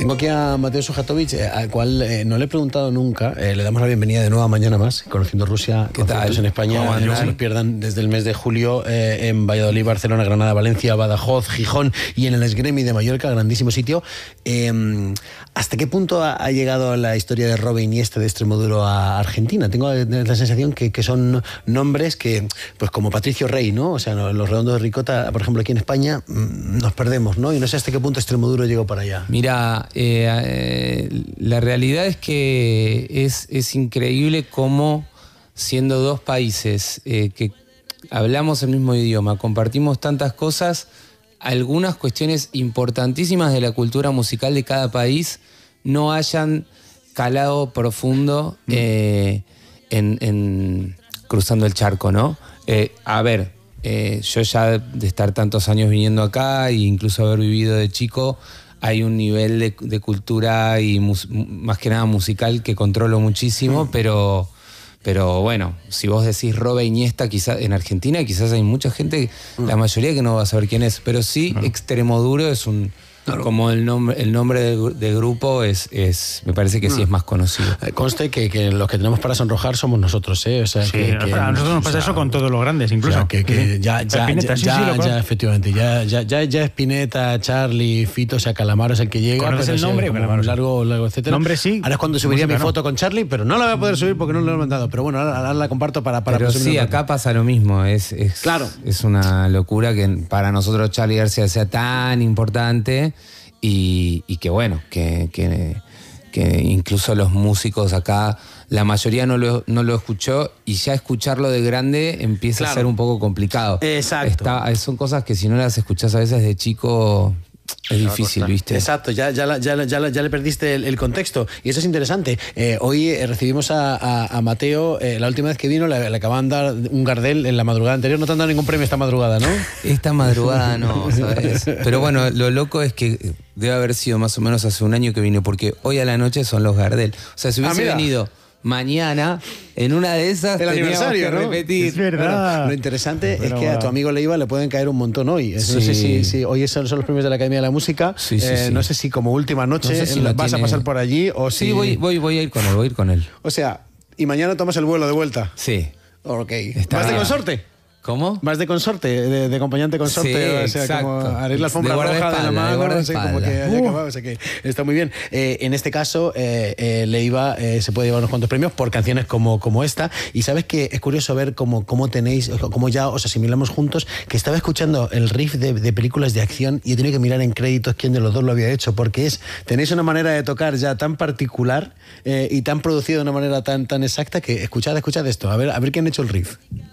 Tengo aquí a Mateo Sujatovic, al cual no le he preguntado nunca. Le damos la bienvenida de nuevo a Mañana Más, Conociendo Rusia, conciertos en España. No se los pierdan desde el mes de julio en Valladolid, Barcelona, Granada, Valencia, Badajoz, Gijón y en el Esgremi de Mallorca, grandísimo sitio. ¿Hasta qué punto ha llegado la historia de Robe Iniesta de Extremoduro a Argentina? Tengo la sensación que son nombres que, pues como Patricio Rey, ¿no? O sea, los Redondos de Ricota, por ejemplo, aquí en España, nos perdemos, ¿no? Y no sé hasta qué punto Extremoduro llegó para allá. Mira, la realidad es que es increíble cómo, siendo dos países que hablamos el mismo idioma, compartimos tantas cosas, algunas cuestiones importantísimas de la cultura musical de cada país no hayan calado profundo en cruzando el charco, ¿no? A ver, yo ya de estar tantos años viniendo acá e incluso haber vivido de chico, hay un nivel de cultura y más que nada musical que controlo muchísimo, pero bueno, si vos decís Robe Iniesta, quizás en Argentina quizás hay mucha gente, la mayoría que no va a saber quién es, pero sí Extremoduro es un... Claro. Como el nombre del grupo me parece que sí es más conocido. Conste que los que tenemos para sonrojar somos nosotros, ¿eh? O sea, sí, a nosotros nos pasa eso con todos los grandes, incluso. O sea, ya, efectivamente, ya Spinetta, Charlie, Fito, o sea, Calamaro es el que llega. ¿Conoces el nombre? Como largo, etcétera. Nombre sí. Ahora es cuando subiría mi foto con Charlie, pero no la voy a poder subir porque no lo he mandado. Pero bueno, ahora la comparto para pero sí, acá pasa lo mismo. Claro. Es una locura que para nosotros Charlie García sea tan importante. Y que bueno, que incluso los músicos acá, la mayoría no lo escuchó y ya escucharlo de grande empieza a ser un poco complicado. Exacto. Son cosas que si no las escuchás a veces de chico es difícil, ¿viste? Exacto, ya le perdiste el contexto y eso es interesante. Hoy recibimos a Mateo, la última vez que vino le acababan de dar un Gardel en la madrugada anterior. No te han dado ningún premio esta madrugada, ¿no? Esta madrugada no, ¿sabes? Pero bueno, lo loco es que debe haber sido más o menos hace un año que vino, porque hoy a la noche son los Gardel. O sea, si hubiese venido mañana, en una de esas el aniversario, que repetir. Es verdad. Bueno, lo interesante es que a tu amigo Leiva le pueden caer un montón hoy. No sé si hoy son los premios de la Academia de la Música. Sí. No sé si como última noche vas a pasar por allí o si... Sí, voy a ir con él, O sea, y mañana tomas el vuelo de vuelta. Sí. Ok. ¿Vas de consorte? ¿Cómo? Vas de consorte, de acompañante consorte, sí, o sea, exacto. como haré la alfombra roja de la mano, no sé, como que haya acabado, o sea que está muy bien. En este caso, Leiva se puede llevar unos cuantos premios por canciones como esta, y sabes que es curioso ver cómo tenéis, cómo ya os asimilamos juntos, que estaba escuchando el riff de películas de acción y he tenido que mirar en créditos quién de los dos lo había hecho, porque tenéis una manera de tocar ya tan particular y tan producido de una manera tan exacta que escuchad esto, a ver quién ha hecho el riff.